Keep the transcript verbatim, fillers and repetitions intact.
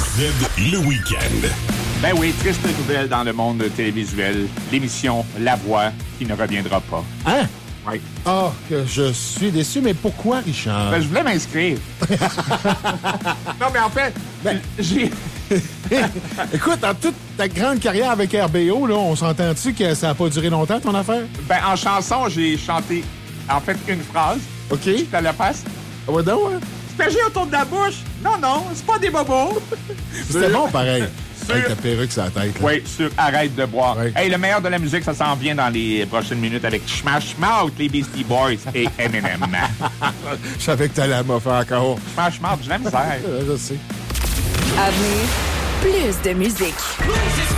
Z, le week-end. Ben oui, triste nouvelle dans le monde télévisuel. L'émission La Voix qui ne reviendra pas. Hein? Oui. Oh, que je suis déçu, mais pourquoi, Richard? Ben, je voulais m'inscrire. Non, mais en fait, Ben- j'ai... Écoute, dans toute ta grande carrière avec R B O, là, on s'entend-tu que ça n'a pas duré longtemps, ton affaire? Ben, en chanson, j'ai chanté, en fait, une phrase. OK. Je te la passe. Ah ouais, donc, hein? J'ai autour de la bouche. Non, non, c'est pas des bobos. C'était bon, pareil. Sur- Avec ta perruque sur la tête. Là. Oui, sur Arrête de boire. Ouais. Hey, le meilleur de la musique, ça s'en vient dans les prochaines minutes avec Smash Mouth, les Beastie Boys et Eminem. Je savais que t'allais m'en faire encore. Smash Mouth, je l'aime ça. Euh, Je sais. À venir, plus de musique.